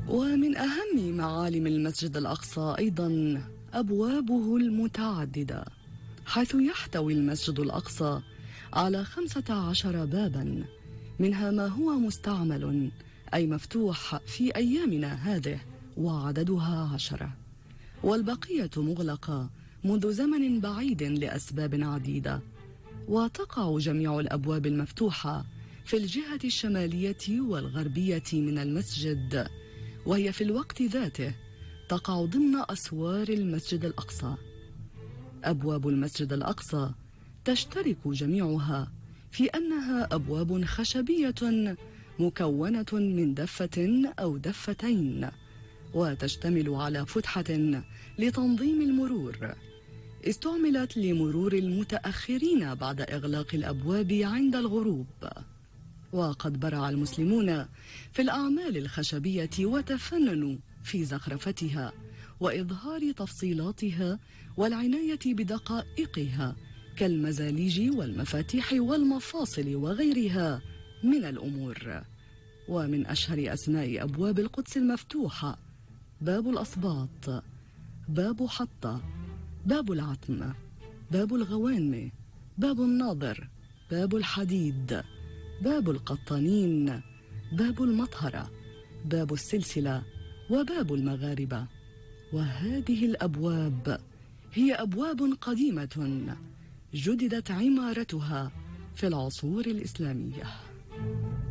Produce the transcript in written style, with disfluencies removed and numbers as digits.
ومن أهم معالم المسجد الأقصى أيضا أبوابه المتعددة، حيث يحتوي المسجد الأقصى على 15 بابا، منها ما هو مستعمل أي مفتوح في أيامنا هذه وعددها 10، والبقية مغلقة منذ زمن بعيد لأسباب عديدة. وتقع جميع الأبواب المفتوحة في الجهة الشمالية والغربية من المسجد، وهي في الوقت ذاته تقع ضمن أسوار المسجد الأقصى. أبواب المسجد الأقصى تشترك جميعها في أنها أبواب خشبية مكونة من دفة أو دفتين، وتشتمل على فتحة لتنظيم المرور، استعملت لمرور المتأخرين بعد إغلاق الأبواب عند الغروب. وقد برع المسلمون في الأعمال الخشبية وتفننوا في زخرفتها وإظهار تفصيلاتها والعناية بدقائقها كالمزاليج والمفاتيح والمفاصل وغيرها من الأمور. ومن أشهر أسماء أبواب القدس المفتوحة باب الأصباط، باب حطة، باب العتم، باب الغوانم، باب الناظر، باب الحديد، باب القطانين، باب المطهرة، باب السلسلة، وباب المغاربة. وهذه الأبواب هي أبواب قديمة جددت عمارتها في العصور الإسلامية.